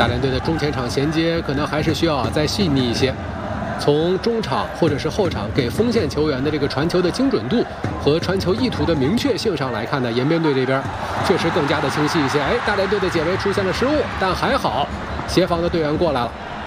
大连队的中前场衔接可能还是需要再细腻一些。从中场或者是后场给锋线球员的这个传球的精准度和传球意图的明确性上来看呢，延边队这边确实更加的清晰一些。哎，大连队的解围出现了失误，但还好，协防的队员过来了。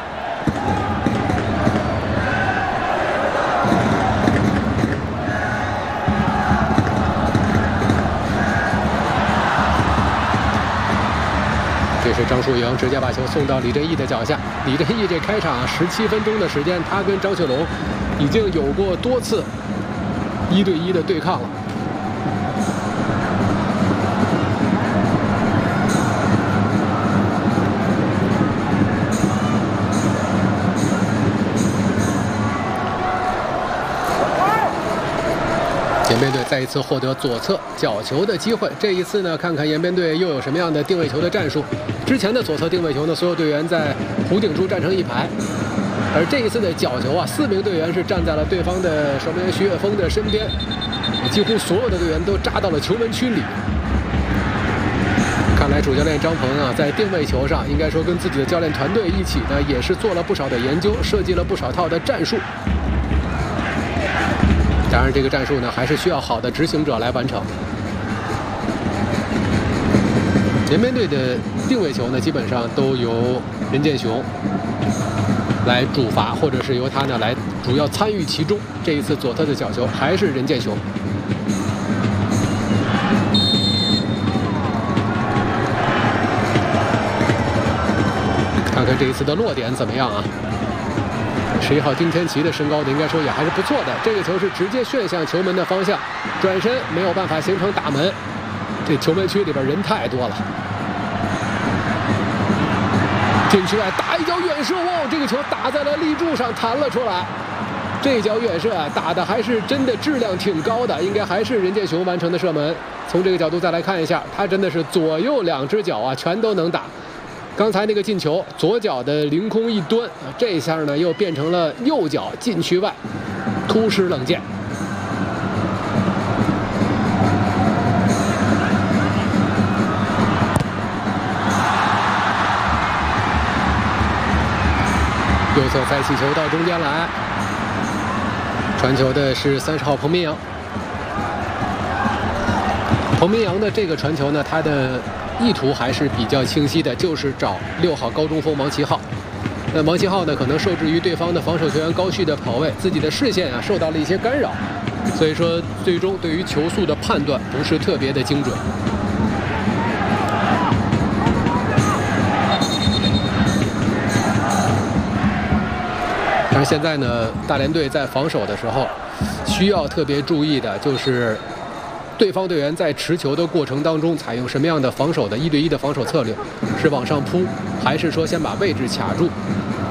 这是张树营直接把球送到李振义的脚下。李振义这开场17分钟的时间，他跟张雪龙已经有过多次1对1的对抗了。延边队再一次获得左侧角球的机会，这一次呢，看看延边队又有什么样的定位球的战术。之前的左侧定位球呢，所有队员在弧顶处站成一排，而这一次的角球啊，4名队员是站在了对方的守门员徐跃峰的身边，几乎所有的队员都扎到了球门区里。看来主教练张鹏啊，在定位球上应该说跟自己的教练团队一起呢，也是做了不少的研究，设计了不少套的战术。当然，这个战术呢，还是需要好的执行者来完成。延边队的定位球呢，基本上都由任建雄来主罚，或者是由他呢来主要参与其中。这一次左侧的角球还是任建雄。看看这一次的落点怎么样啊？11号丁天琪的身高呢，应该说也还是不错的。这个球是直接旋向球门的方向，转身没有办法形成打门。这球门区里边人太多了。禁区外打一脚远射，哇！这个球打在了立柱上，弹了出来。这脚远射啊，打的还是真的质量挺高的，应该还是任建雄完成的射门。从这个角度再来看一下，他真的是左右2只脚啊，全都能打。刚才那个进球，左脚的凌空一端，这一下呢又变成了右脚禁区外突施冷箭。右侧再起球到中间来，传球的是30号彭明阳。彭明阳的这个传球呢，他的意图还是比较清晰的，就是找6号高中锋王齐浩。那王齐浩呢，可能受制于对方的防守球员高旭的跑位，自己的视线啊受到了一些干扰，所以说最终对于球速的判断不是特别的精准。但是现在呢，大连队在防守的时候，需要特别注意的就是对方队员在持球的过程当中采用什么样的防守的1对1的防守策略，是往上扑，还是说先把位置卡住？